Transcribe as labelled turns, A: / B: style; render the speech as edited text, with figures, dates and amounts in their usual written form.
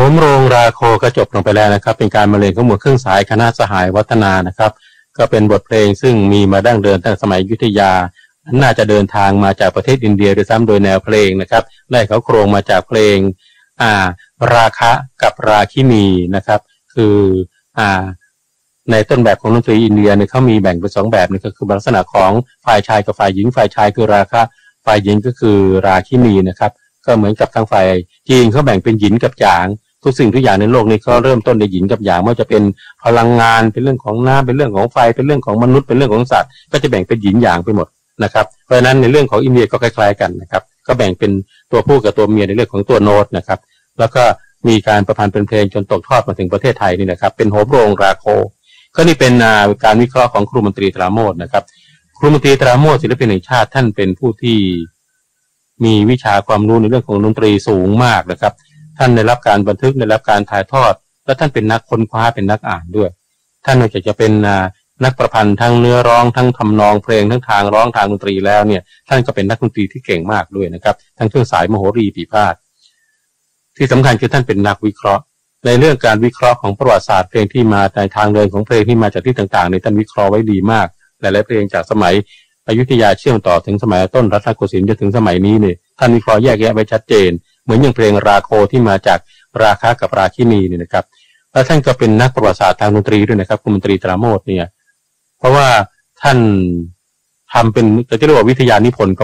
A: มโรงราโคก็จบลงไปแล้วนะครับเป็นการบรรเลงของหมวดเครื่องสายคณะสหายวัฒนานะครับก็เป็นบทเพลงซึ่งมีมาดั้งเดิมตั้งสมัยอยุธยาน่าจะเดินทางมาจากประเทศอินเดียโดยซ้ำโดยแนวเพลงนะครับได้เขาโครงมาจากเพลงราคะกับราคินีนะครับคือในต้นแบบของดนตรีอินเดียเนี่ยเขามีแบ่งเป็น2แบบนี่ก็คือลักษณะของฝ่ายชายกับฝ่ายหญิงฝ่ายชายคือราคะฝ่ายหญิงก็คือราคินีนะครับก็เหมือนกับทางฝ่ายจีนเขาแบ่งเป็นหยินกับหยางทุกสิ่งทุกอย่างในโลกนี้เขาเริ่มต้นในหยินกับหยางไม่ว่าจะเป็นพลังงานเป็นเรื่องของน้ำเป็นเรื่องของไฟเป็นเรื่องของมนุษย์เป็นเรื่องของสัตว์ก็จะแบ่งเป็นหยินหยางไปหมดนะครับเพราะฉะนั้นในเรื่องของอินเดียก็คล้ายๆกันนะครับก็แบ่งเป็นตัวผู้กับตัวเมียในเรื่องของตัวโน้ตนะครับแล้วก็มีการประพันธ์เป็นเพลงจนตกทอดมาถึงประเทศไทยนี่นะครับเป็นโหมโรงราโคก็นี่เป็นการวิเคราะห์ของครูมนตรีตราโมชนะครับครูมนตรีตราโมชศิลปินแห่งชาติท่านเป็นผู้ที่มีวิชาความรู้ในเรื่องของดนตรีสูงมากนะครับท่านได้รับการบันทึกได้รับการถ่ายทอดและท่านเป็นนักค้นคว้าเป็นนักอ่านด้วยท่านนอกจากจะเป็นนักประพันธ์ทั้งเนื้อร้องทั้งทำนองเพลงทั้งทางร้องทางดนตรีแล้วเนี่ยท่านก็เป็นนักดนตรีที่เก่งมากด้วยนะครับทั้งเครื่องสายมโหรีปีพาทย์ที่สำคัญคือท่านเป็นนักวิเคราะห์ในเรื่องการวิเคราะห์ของประวัติศาสตร์เพลงที่มาในทางเดินของเพลงที่มาจากที่ต่างๆในท่านวิเคราะห์ไว้ดีมากหลายๆเพลงจากสมัยอยุธยาเชื่อมต่อถึงสมัยต้นรัตนโกสินทร์จนถึงสมัยนี้เนี่ยท่านวิเคราะห์แยกแยะไว้ชัดเจนเหมือนอย่างเพลงราโคที่มาจากราคะกับราคินีเนี่ยนะครับและท่านก็เป็นนักประวัติศาสตร์ทางดนตรีด้วยนะครับครูมนตรีตราโมชเนี่ยเพราะว่าท่านทำเป็นจะเรียกว่าวิทยานิพนธ์